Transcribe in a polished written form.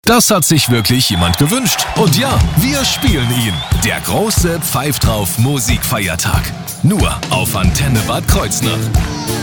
Das hat sich wirklich jemand gewünscht. Und ja, wir spielen ihn. Der große Pfeiff drauf Musikfeiertag. Nur auf Antenne Bad Kreuznach.